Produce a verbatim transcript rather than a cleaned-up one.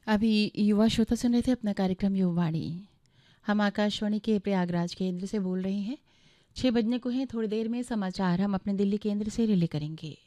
अभी युवा श्रोता सुन रहे थे अपना कार्यक्रम युवावाणी। हम आकाशवाणी के प्रयागराज केंद्र से बोल रहे हैं। छः बजने को हैं, थोड़ी देर में समाचार हम अपने दिल्ली केंद्र से रिले करेंगे।